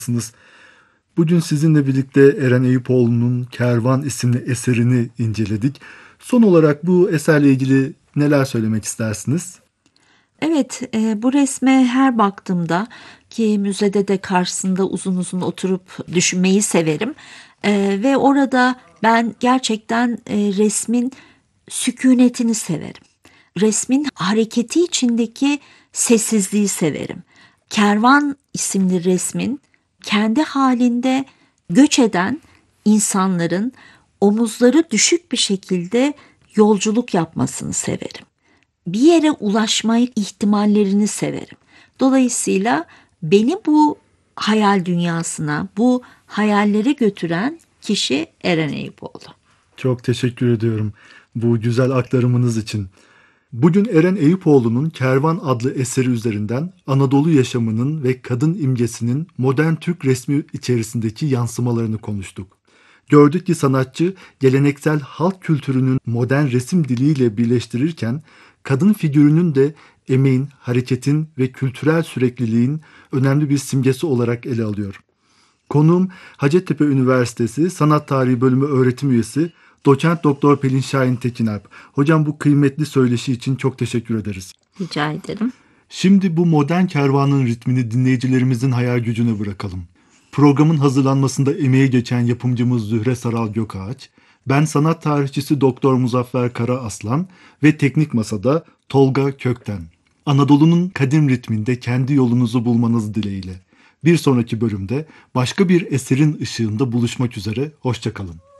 Nasılsınız? Bugün sizinle birlikte Eren Eyüpoğlu'nun Kervan isimli eserini inceledik. Son olarak bu eserle ilgili neler söylemek istersiniz? Evet, bu resme her baktığımda ki müzede de karşısında uzun uzun oturup düşünmeyi severim. Ve orada ben gerçekten resmin sükunetini severim. Resmin hareketi içindeki sessizliği severim. Kervan isimli resmin kendi halinde göç eden insanların omuzları düşük bir şekilde yolculuk yapmasını severim. Bir yere ulaşma ihtimallerini severim. Dolayısıyla beni bu hayal dünyasına, bu hayallere götüren kişi Eren Eyüboğlu. Çok teşekkür ediyorum bu güzel aktarımınız için. Bugün Eren Eyüpoğlu'nun Kervan adlı eseri üzerinden Anadolu yaşamının ve kadın imgesinin modern Türk resmi içerisindeki yansımalarını konuştuk. Gördük ki sanatçı geleneksel halk kültürünün modern resim diliyle birleştirirken kadın figürünün de emeğin, hareketin ve kültürel sürekliliğin önemli bir simgesi olarak ele alıyor. Konuğum Hacettepe Üniversitesi Sanat Tarihi Bölümü öğretim üyesi Doçent Doktor Pelin Şahin Tekinalp. Hocam bu kıymetli söyleşi için çok teşekkür ederiz. Rica ederim. Şimdi bu modern kervanın ritmini dinleyicilerimizin hayal gücüne bırakalım. Programın hazırlanmasında emeği geçen yapımcımız Zühre Saral Gökağaç, ben sanat tarihçisi Doktor Muzaffer Kara Aslan ve teknik masada Tolga Kökten. Anadolu'nun kadim ritminde kendi yolunuzu bulmanız dileğiyle. Bir sonraki bölümde başka bir eserin ışığında buluşmak üzere, hoşça kalın.